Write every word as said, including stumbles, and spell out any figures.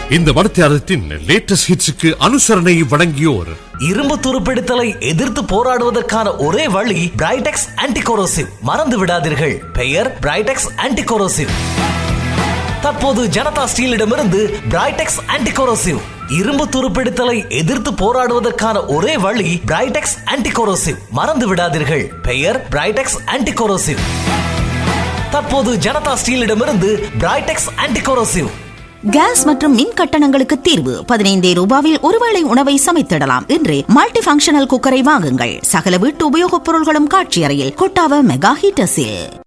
இந்த வடத்தியாரத்தின் லேட்டஸ்ட் ஹிட்ஸுக்கு அனுசரணை வழங்கியோர் இரும்பு துருப்பிடித்தலை எதிர்த்து போராடுவதற்கான ஒரே வழி பிரைடெக்ஸ் ஆன்டிகோரோசிவ். மறந்து விடாதீர்கள், பெயர் பிரைடெக்ஸ் ஆன்டிகோரோசிவ். தற்போது ஜனதா ஸ்டீலிடமிருந்து பிரைடெக்ஸ் ஆன்டிகோரோசிவ். இரும்பு துருப்பிடித்தலை எதிர்த்து போராடுவதற்கான ஒரே வழி பிரைடெக்ஸ் ஆன்டிகோரோசிவ். மறந்து விடாதீர்கள், பெயர் பிரைடெக்ஸ் ஆன்டிகோரோசிவ். தற்போது ஜனதா ஸ்டீலிடமிருந்து பிரைடெக்ஸ் ஆன்டிகோரோசிவ். கேஸ் மற்றும் மின் கட்டணங்களுக்கு தீர்வு. பதினைந்தே ரூபாவில் ஒருவேளை உணவை சமைத்திடலாம். இன்று மல்டி பங்கஷனல் குக்கரை வாங்குங்கள். சகல வீட்டு உபயோகப் பொருள்களும் காட்சி அறையில் கொட்டாவ மெகா ஹீட்டர்ஸில்.